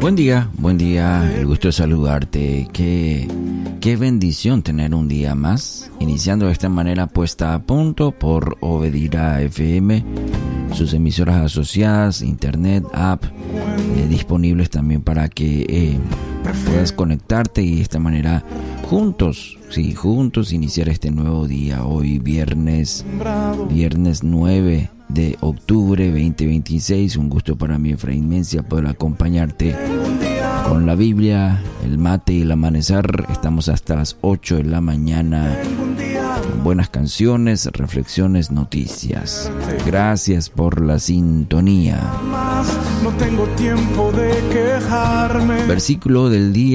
Buen día, el gusto de saludarte. Qué bendición tener un día más, iniciando de esta manera puesta a punto por Obedira FM, sus emisoras asociadas, internet, app, disponibles también para que puedas conectarte y de esta manera juntos iniciar este nuevo día. Hoy viernes 9 de octubre 2026. Un gusto para mí, Efraín Mencia, poder acompañarte con la Biblia, el mate y el amanecer. Estamos hasta las 8 de la mañana con buenas canciones, reflexiones, noticias. Gracias por la sintonía. No tengo tiempo de quejarme. Versículo del día.